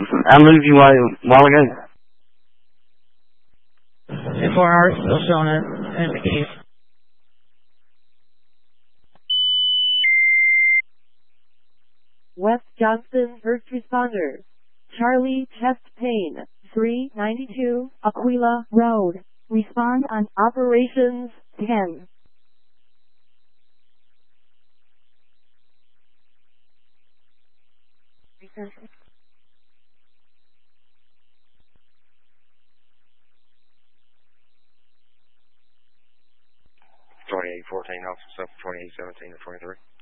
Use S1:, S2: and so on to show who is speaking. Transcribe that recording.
S1: I moved you a while ago.
S2: 4 hours still showing it in the case.
S3: West Johnston first responders. Charlie chest pain, 392 Aquila Road. Respond on operations 10.
S4: #2814, officer 2817 or 23.